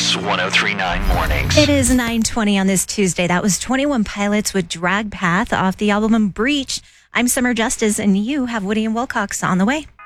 Kiss 1039 Mornings. It is 9:20 on this Tuesday. That was 21 Pilots with Drag Path off the album Breach. I'm Summer Justice, and you have Woody and Wilcox on the way.